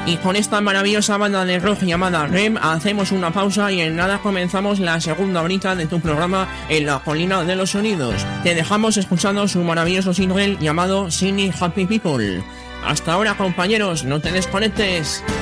Y con esta maravillosa banda de rock llamada REM hacemos una pausa y en nada comenzamos la segunda horita de tu programa En la Colina de los Sonidos. Te dejamos escuchando su maravilloso single llamado Singing Happy People. Hasta ahora, compañeros, no te desconectes.